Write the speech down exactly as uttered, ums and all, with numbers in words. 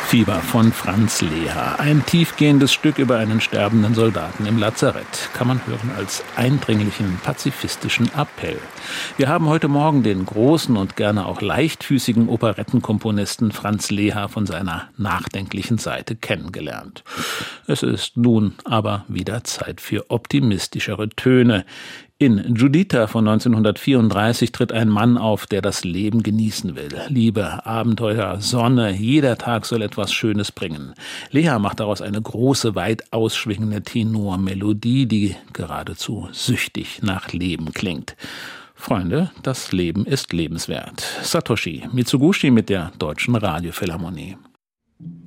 Fieber von Franz Leher. Ein tiefgehendes Stück über einen sterbenden Soldaten im Lazarett. Kann man hören als eindringlichen pazifistischen Appell. Wir haben heute Morgen den großen und gerne auch leichtfüßigen Operettenkomponisten Franz Leher von seiner nachdenklichen Seite kennengelernt. Es ist nun aber wieder Zeit für optimistischere Töne. In Giuditta von neunzehnhundertvierunddreißig tritt ein Mann auf, der das Leben genießen will. Liebe, Abenteuer, Sonne, jeder Tag soll etwas Schönes bringen. Leher macht daraus eine große, weit ausschwingende Tenormelodie, die geradezu süchtig nach Leben klingt. Freunde, das Leben ist lebenswert. Satoshi Mizuguchi mit der Deutschen Radiophilharmonie.